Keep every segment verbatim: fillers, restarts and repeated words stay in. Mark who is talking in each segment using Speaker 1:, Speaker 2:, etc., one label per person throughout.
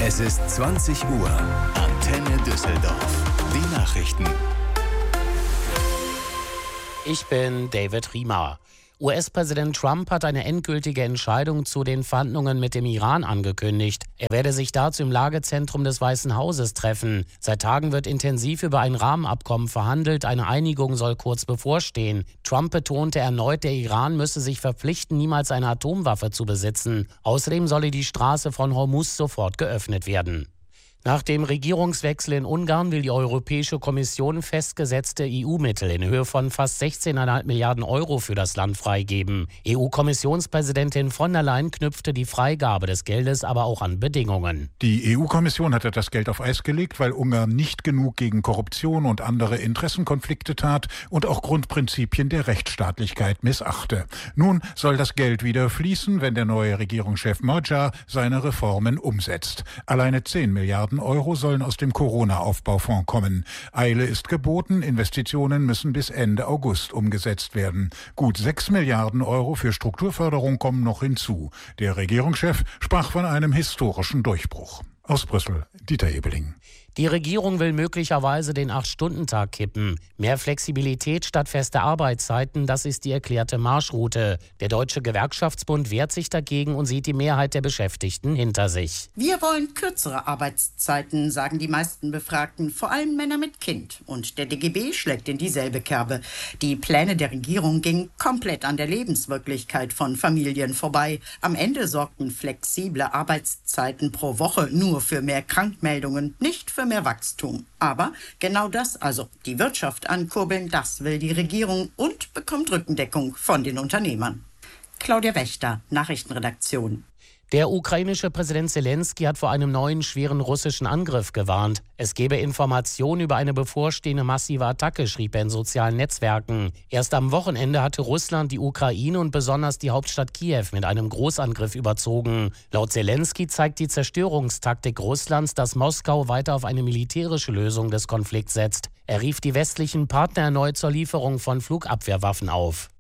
Speaker 1: Es ist zwanzig Uhr. Antenne Düsseldorf. Die Nachrichten.
Speaker 2: Ich bin David Riemer. U S-Präsident Trump hat eine endgültige Entscheidung zu den Verhandlungen mit dem Iran angekündigt. Er werde sich dazu im Lagezentrum des Weißen Hauses treffen. Seit Tagen wird intensiv über ein Rahmenabkommen verhandelt. Eine Einigung soll kurz bevorstehen. Trump betonte erneut, der Iran müsse sich verpflichten, niemals eine Atomwaffe zu besitzen. Außerdem solle die Straße von Hormuz sofort geöffnet werden. Nach dem Regierungswechsel in Ungarn will die Europäische Kommission festgesetzte E U-Mittel in Höhe von fast sechzehn Komma fünf Milliarden Euro für das Land freigeben. E U-Kommissionspräsidentin von der Leyen knüpfte die Freigabe des Geldes aber auch an Bedingungen.
Speaker 3: Die E U-Kommission hatte das Geld auf Eis gelegt, weil Ungarn nicht genug gegen Korruption und andere Interessenkonflikte tat und auch Grundprinzipien der Rechtsstaatlichkeit missachte. Nun soll das Geld wieder fließen, wenn der neue Regierungschef Magyar seine Reformen umsetzt. Alleine zehn Milliarden Euro sollen aus dem Corona-Aufbaufonds kommen. Eile ist geboten, Investitionen müssen bis Ende August umgesetzt werden. Gut sechs Milliarden Euro für Strukturförderung kommen noch hinzu. Der Regierungschef sprach von einem historischen Durchbruch. Aus Brüssel, Dieter Ebeling.
Speaker 2: Die Regierung will möglicherweise den acht-Stunden-Tag kippen. Mehr Flexibilität statt fester Arbeitszeiten, das ist die erklärte Marschroute. Der Deutsche Gewerkschaftsbund wehrt sich dagegen und sieht die Mehrheit der Beschäftigten hinter sich.
Speaker 4: Wir wollen kürzere Arbeitszeiten, sagen die meisten Befragten, vor allem Männer mit Kind. Und der D G B schlägt in dieselbe Kerbe. Die Pläne der Regierung gingen komplett an der Lebenswirklichkeit von Familien vorbei. Am Ende sorgten flexible Arbeitszeiten pro Woche nur für mehr Krankmeldungen, nicht für mehr Wachstum. Aber genau das, also die Wirtschaft ankurbeln, das will die Regierung und bekommt Rückendeckung von den Unternehmern. Claudia Wächter, Nachrichtenredaktion.
Speaker 2: Der ukrainische Präsident Zelensky hat vor einem neuen schweren russischen Angriff gewarnt. Es gebe Informationen über eine bevorstehende massive Attacke, schrieb er in sozialen Netzwerken. Erst am Wochenende hatte Russland die Ukraine und besonders die Hauptstadt Kiew mit einem Großangriff überzogen. Laut Zelensky zeigt die Zerstörungstaktik Russlands, dass Moskau weiter auf eine militärische Lösung des Konflikts setzt. Er rief die westlichen Partner erneut zur Lieferung von Flugabwehrwaffen auf.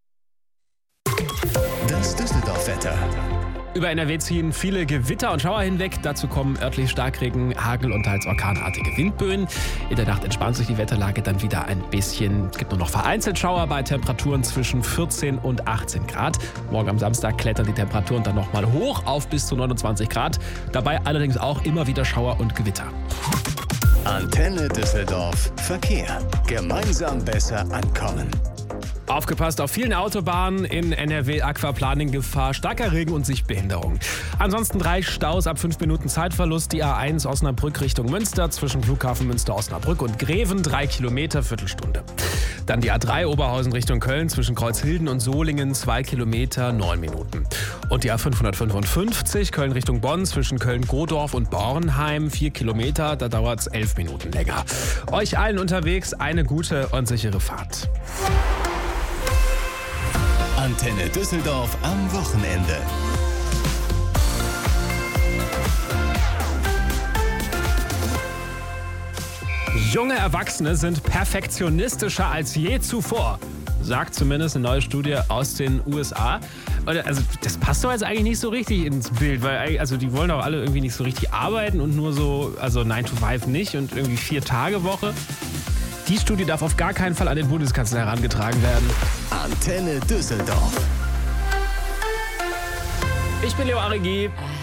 Speaker 1: Das Düsseldorf-Wetter.
Speaker 5: Über N R W ziehen viele Gewitter und Schauer hinweg. Dazu kommen örtlich Starkregen, Hagel und teils orkanartige Windböen. In der Nacht entspannt sich die Wetterlage dann wieder ein bisschen. Es gibt nur noch vereinzelt Schauer bei Temperaturen zwischen vierzehn und achtzehn Grad. Morgen am Samstag klettern die Temperaturen dann nochmal hoch auf bis zu neunundzwanzig Grad. Dabei allerdings auch immer wieder Schauer und Gewitter.
Speaker 1: Antenne Düsseldorf. Verkehr. Gemeinsam besser ankommen.
Speaker 5: Aufgepasst auf vielen Autobahnen, in N R W Aquaplaning Gefahr, starker Regen und Sichtbehinderung. Ansonsten drei Staus ab fünf Minuten Zeitverlust. Die A eins Osnabrück Richtung Münster zwischen Flughafen Münster-Osnabrück und Greven, drei Kilometer, Viertelstunde. Dann die A drei Oberhausen Richtung Köln zwischen Kreuzhilden und Solingen, zwei Kilometer, neun Minuten. Und die A fünfhundertfünfundfünfzig Köln Richtung Bonn zwischen Köln-Godorf und Bornheim, vier Kilometer, da dauert es elf Minuten länger. Euch allen unterwegs eine gute und sichere Fahrt.
Speaker 1: Antenne Düsseldorf am Wochenende.
Speaker 5: Junge Erwachsene sind perfektionistischer als je zuvor, sagt zumindest eine neue Studie aus den U S A. Also das passt doch jetzt eigentlich nicht so richtig ins Bild, weil also die wollen doch alle irgendwie nicht so richtig arbeiten und nur so, also nine to five nicht und irgendwie vier Tage Woche. Die Studie darf auf gar keinen Fall an den Bundeskanzler herangetragen werden.
Speaker 1: Antenne Düsseldorf.
Speaker 5: Ich bin Leo Arigi.